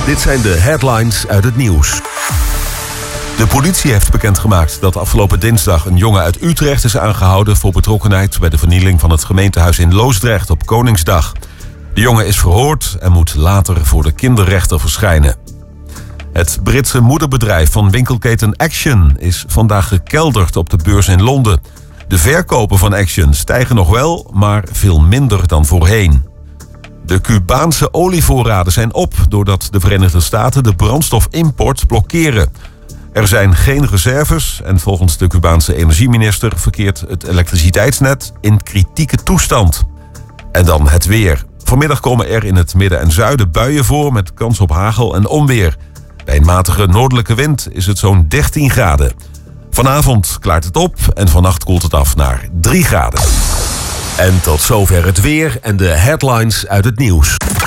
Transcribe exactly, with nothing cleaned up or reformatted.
Dit zijn de headlines uit het nieuws. De politie heeft bekendgemaakt dat afgelopen dinsdag een jongen uit Utrecht is aangehouden voor betrokkenheid bij de vernieling van het gemeentehuis in Loosdrecht op Koningsdag. De jongen is verhoord en moet later voor de kinderrechter verschijnen. Het Britse moederbedrijf van winkelketen Action is vandaag gekelderd op de beurs in Londen. De verkopen van Action stijgen nog wel, maar veel minder dan voorheen. De Cubaanse olievoorraden zijn op doordat de Verenigde Staten de brandstofimport blokkeren. Er zijn geen reserves en volgens de Cubaanse energieminister verkeert het elektriciteitsnet in kritieke toestand. En dan het weer. Vanmiddag komen er in het midden en zuiden buien voor met kans op hagel en onweer. Bij een matige noordelijke wind is het zo'n dertien graden. Vanavond klaart het op en vannacht koelt het af naar drie graden. En tot zover het weer en de headlines uit het nieuws.